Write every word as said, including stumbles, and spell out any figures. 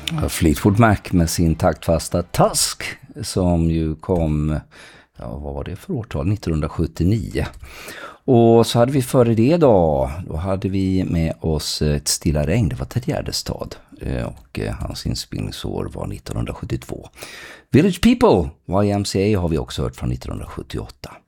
Fleetwood Mac med sin taktfasta Tusk som ju kom, ja, vad var det för årtal? nittonhundrasjuttionio. Och så hade vi före det då, då hade vi med oss Ett stilla regn, det var Ted Gärdestad och hans inspelningsår var nittonhundrasjuttiotvå. Village People, Y M C A, har vi också hört från nittonhundrasjuttioåtta.